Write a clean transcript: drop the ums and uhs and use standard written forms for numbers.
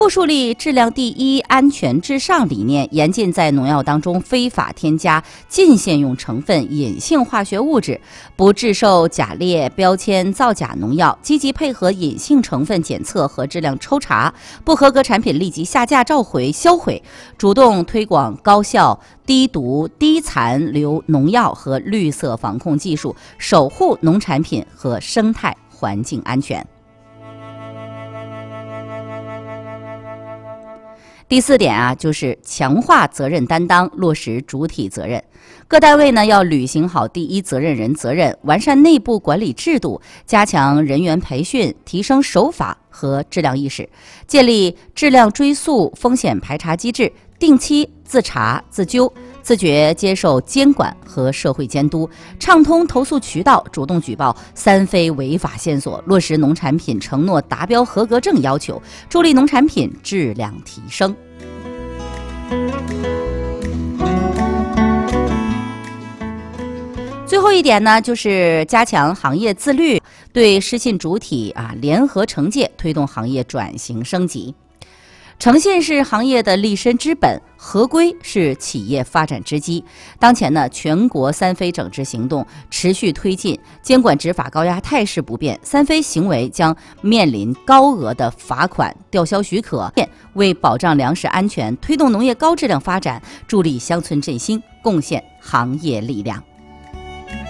树立质量第一、安全至上理念，严禁在农药当中非法添加近现用成分、隐性化学物质，不制售假劣标签、造假农药，积极配合隐性成分检测和质量抽查，不合格产品立即下架、召回、销毁，主动推广高效、低毒、低残留农药和绿色防控技术，守护农产品和生态环境安全。第4点啊，就是强化责任担当，落实主体责任。各单位呢要履行好第一责任人责任，完善内部管理制度，加强人员培训，提升守法和质量意识，建立质量追溯、风险排查机制，定期自查自纠，自觉接受监管和社会监督，畅通投诉渠道，主动举报3非违法线索，落实农产品承诺达标合格证要求，助力农产品质量提升。最后一点呢，就是加强行业自律，对失信主体联合惩戒，推动行业转型升级。诚信是行业的立身之本，合规是企业发展之基。当前呢，全国3非整治行动持续推进，监管执法高压态势不变，3非行为将面临高额的罚款、吊销许可，为保障粮食安全、推动农业高质量发展，助力乡村振兴，贡献行业力量。